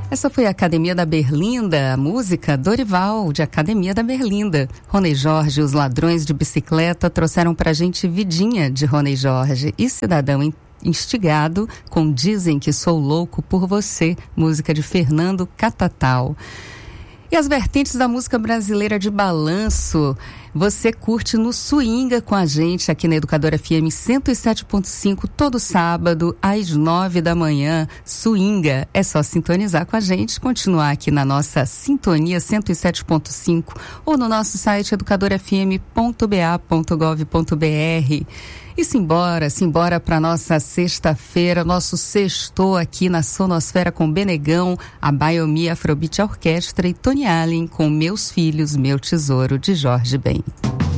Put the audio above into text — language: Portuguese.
Essa foi a Academia da Berlinda, a música Dorival, de Academia da Berlinda. Rony Jorge e os Ladrões de Bicicleta trouxeram pra gente Vidinha, de Rony Jorge, e Cidadão Instigado com Dizem que Sou Louco por Você, música de Fernando Catatal. E as vertentes da música brasileira de balanço, você curte no Swinga com a gente aqui na Educadora FM 107.5, todo sábado às 9 da manhã. Swinga, é só sintonizar com a gente, continuar aqui na nossa sintonia 107.5 ou no nosso site educadorafm.ba.gov.br. E simbora para nossa sexta-feira, nosso sextou aqui na Sonosfera com Benegão, a Biomi Afrobeat Orquestra e Tony Allen com Meus Filhos, Meu Tesouro, de Jorge Ben.